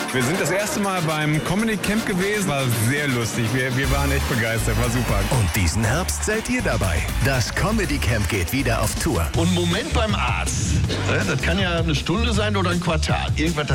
Wir sind das erste Mal beim Comedy Camp gewesen. War sehr lustig. Wir waren echt begeistert. War super. Und diesen Herbst seid ihr dabei. Das Comedy Camp geht wieder auf Tour. Und Moment beim Arzt. Das kann ja eine Stunde sein oder ein Quartal. Irgendwas